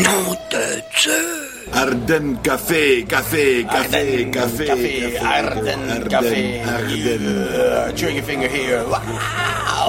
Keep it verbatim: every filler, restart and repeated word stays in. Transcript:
Nom de Dieu! Arden Café, café, café, Arden café, Café, Arden Café. Arden. Uh, trigger finger here. Wow!